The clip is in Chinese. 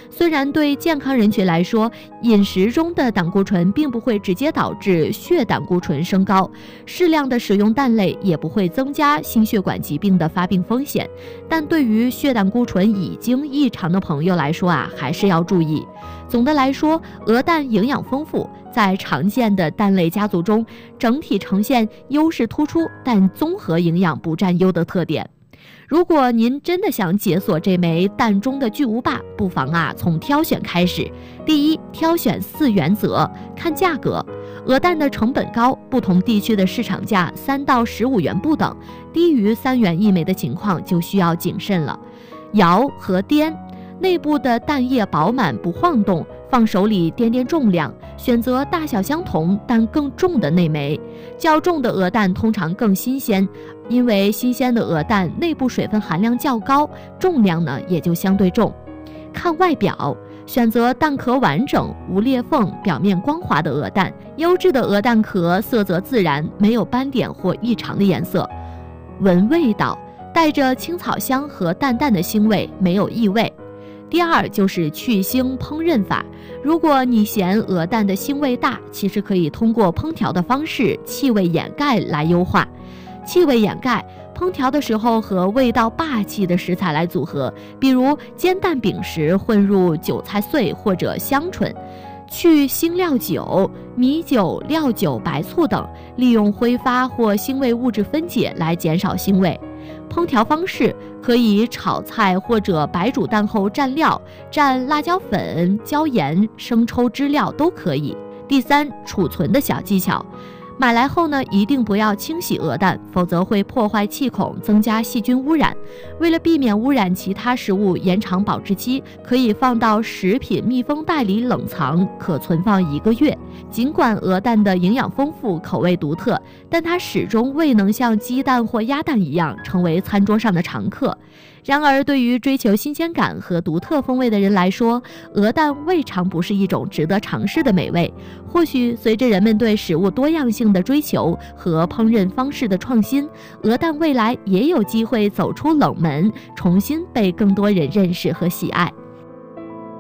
虽然对健康人群来说，饮食中的胆固醇并不会直接导致血胆固醇升高，适量的食用蛋类也不会增加心血管疾病的发病风险，但对于血胆固醇已经异常的朋友来说还是要注意。总的来说，鹅蛋营养丰富，在常见的蛋类家族中，整体呈现优势突出，但综合营养不占优的特点。如果您真的想解锁这枚蛋中的巨无霸，不妨从挑选开始。第一，挑选4原则，看价格。鹅蛋的成本高，不同地区的市场价3到15元不等，低于3元一枚的情况就需要谨慎了。摇和颠，内部的蛋液饱满不晃动，放手里掂掂重量，选择大小相同但更重的那枚。较重的鹅蛋通常更新鲜，因为新鲜的鹅蛋内部水分含量较高，重量呢也就相对重。看外表，选择蛋壳完整、无裂缝、表面光滑的鹅蛋。优质的鹅蛋壳色泽自然，没有斑点或异常的颜色。闻味道，带着青草香和淡淡的腥味，没有异味。第二就是去腥烹饪法，如果你嫌鹅蛋的腥味大，其实可以通过烹调的方式气味掩盖来优化。气味掩盖，烹调的时候和味道霸气的食材来组合，比如煎蛋饼时混入韭菜碎或者香椿。去腥料酒、米酒、料酒、白醋等，利用挥发或腥味物质分解来减少腥味。烹调方式可以炒菜或者白煮蛋后蘸料，蘸辣椒粉、椒盐、生抽汁料都可以。第三，储存的小技巧。买来后呢，一定不要清洗鹅蛋，否则会破坏气孔，增加细菌污染。为了避免污染其他食物，延长保质期，可以放到食品密封袋里冷藏，可存放1个月。尽管鹅蛋的营养丰富，口味独特，但它始终未能像鸡蛋或鸭蛋一样成为餐桌上的常客。然而，对于追求新鲜感和独特风味的人来说，鹅蛋未尝不是一种值得尝试的美味。或许随着人们对食物多样性的追求和烹饪方式的创新，鹅蛋未来也有机会走出冷门，重新被更多人认识和喜爱。